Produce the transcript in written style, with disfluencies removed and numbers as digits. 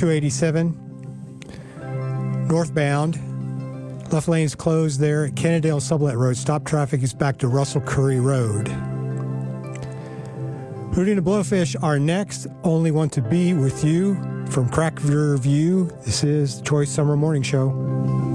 287 northbound. Left lane's closed there at Kennedale Sublet Road. Stop traffic is back to Russell Curry Road. Hootie and the Blowfish are next. Only want to be with you from Cracker View. This is the Choice Summer Morning Show.